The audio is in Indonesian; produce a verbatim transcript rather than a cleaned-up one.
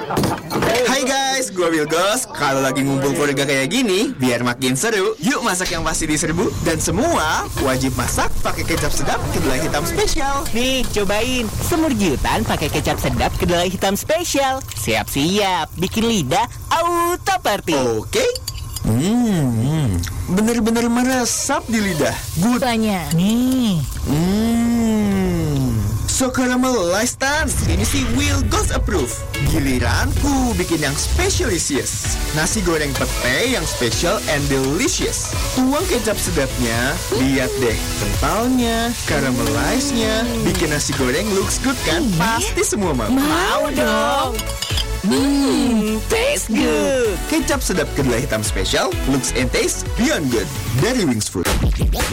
Hai guys, gue Wilgos. Kalau lagi ngumpul keluarga kayak gini, biar makin seru, yuk masak yang pasti diserbu. Dan semua wajib masak pakai kecap sedap kedelai hitam spesial. Nih, cobain semur jiutan pakai kecap sedap kedelai hitam spesial. Siap-siap, bikin lidah auto party. Oke. Hmm, bener-bener meresap di lidah. Good. Banyak. Nih, Hmm, so caramelized tan. Ini sih Wilgos approve. Giliranku bikin yang specialisious. Nasi goreng pete yang special and delicious. Tuang kecap sedapnya. Lihat deh, kentalnya, caramelized-nya. Bikin nasi goreng looks good kan? Pasti semua mau. Mau dong. hmm, taste good. Kecap sedap kedelai hitam spesial, looks and taste beyond good. Dari Wings Food.